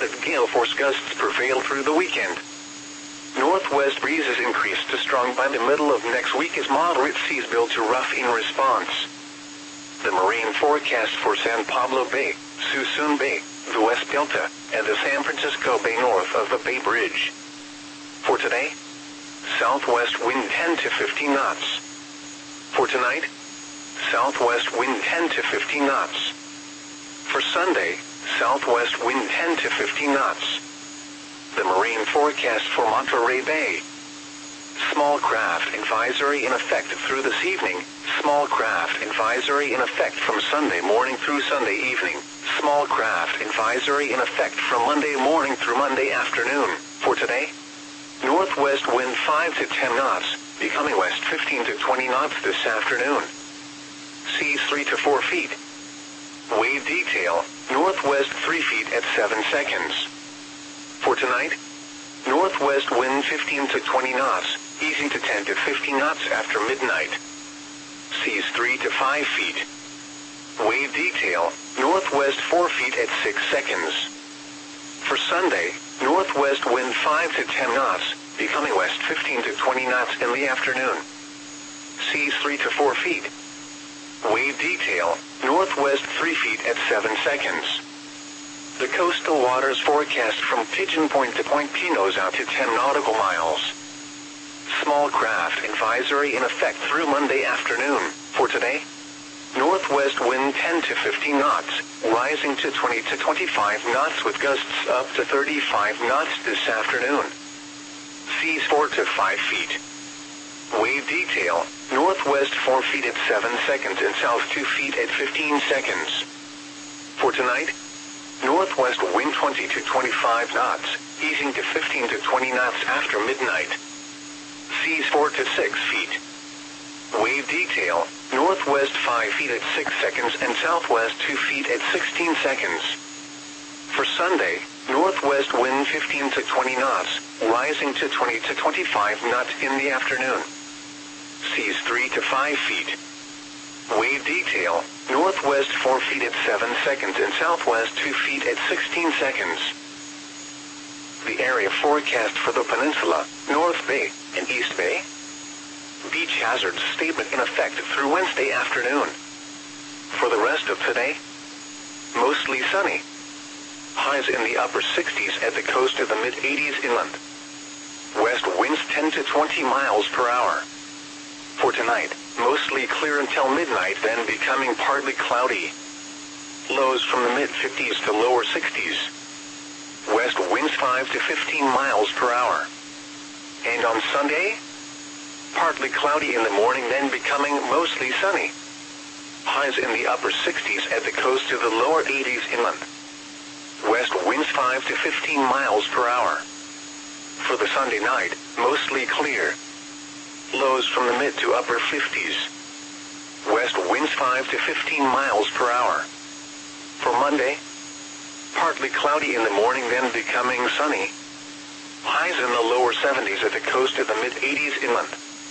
moderate gale force gusts prevail through the weekend. Northwest breezes increase to strong by the middle of next week as moderate seas build to rough in response. The marine forecast for San Pablo Bay, Suisun Bay, the West Delta, and the San Francisco Bay north of the Bay Bridge. For today, southwest wind 10 to 15 knots. For tonight, southwest wind 10 to 15 knots. For Sunday, southwest wind 10 to 15 knots. The marine forecast for Monterey Bay. Small craft advisory in effect through this evening. Small craft advisory in effect from Sunday morning through Sunday evening. Small craft advisory in effect from Monday morning through Monday afternoon. For today, northwest wind 5 to 10 knots, becoming west 15 to 20 knots this afternoon. Seas 3 to 4 feet. Wave detail, northwest 3 feet at 7 seconds. For tonight, northwest wind 15 to 20 knots, easing to 10 to 15 knots after midnight. Seas 3 to 5 feet. Wave detail, northwest 4 feet at 6 seconds. For Sunday, northwest wind 5 to 10 knots, becoming west 15 to 20 knots in the afternoon. Seas 3 to 4 feet. Wave detail, northwest 3 feet at 7 seconds. The coastal waters forecast from Pigeon Point to Point Pinos out to 10 nautical miles. Small craft advisory in effect through Monday afternoon. For today, northwest wind 10 to 15 knots, rising to 20 to 25 knots with gusts up to 35 knots this afternoon. Seas 4 to 5 feet. Wave detail, northwest 4 feet at 7 seconds and south 2 feet at 15 seconds. For tonight, northwest wind 20 to 25 knots, easing to 15 to 20 knots after midnight. Seas 4 to 6 feet. Wave detail, northwest 5 feet at 6 seconds and southwest 2 feet at 16 seconds. For Sunday, northwest wind 15 to 20 knots, rising to 20 to 25 knots in the afternoon. Seas 3 to 5 feet. Wave detail, northwest 4 feet at 7 seconds and southwest 2 feet at 16 seconds. The area forecast for the peninsula, North Bay, and East Bay. Beach hazards statement in effect through Wednesday afternoon. For the rest of today, mostly sunny. Highs in the upper 60s at the coast of the mid-80s inland. West winds 10 to 20 miles per hour. For tonight, mostly clear until midnight, then becoming partly cloudy. Lows from the mid-50s to lower 60s. West winds 5 to 15 miles per hour. And on Sunday, partly cloudy in the morning, then becoming mostly sunny. Highs in the upper 60s at the coast to the lower 80s inland. West winds 5 to 15 miles per hour. For the Sunday night, mostly clear. Lows from the mid to upper 50s. West winds 5 to 15 miles per hour. For Monday, partly cloudy in the morning, then becoming sunny. Highs in the lower 70s at the coast of the mid-80s inland.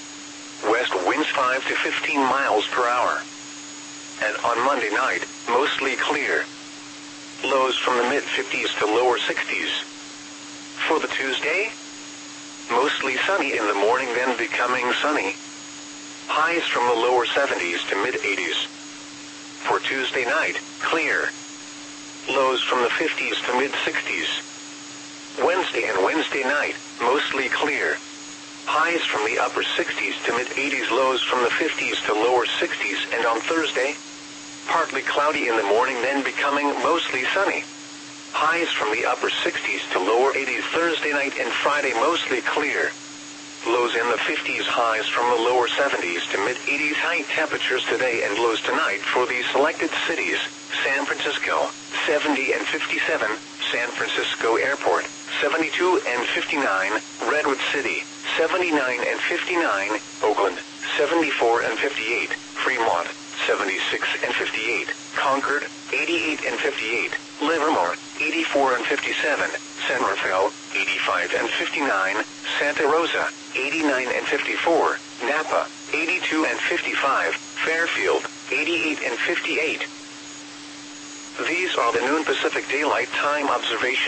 West winds 5 to 15 miles per hour. And on Monday night, mostly clear. Lows from the mid-50s to lower 60s. For the Tuesday, mostly sunny in the morning, then becoming sunny. Highs from the lower 70s to mid-80s. For Tuesday night, clear. Lows from the 50s to mid-60s. Wednesday and Wednesday night, mostly clear. Highs from the upper 60s to mid-80s, lows from the 50s to lower 60s, and on Thursday, partly cloudy in the morning, then becoming mostly sunny. Highs from the upper 60s to lower 80s Thursday night, and Friday mostly clear. Lows in the 50s, highs from the lower 70s to mid-80s. High temperatures today and lows tonight for these selected cities: San Francisco, 70 and 57, San Francisco Airport, 72 and 59, Redwood City, 79 and 59, Oakland, 74 and 58, Fremont, 76 and 58, Concord, 88 and 58, Livermore, 84 and 57, San Rafael, 85 and 59, Santa Rosa, 89 and 54, Napa, 82 and 55, Fairfield, 88 and 58. These are the noon Pacific Daylight Time observations.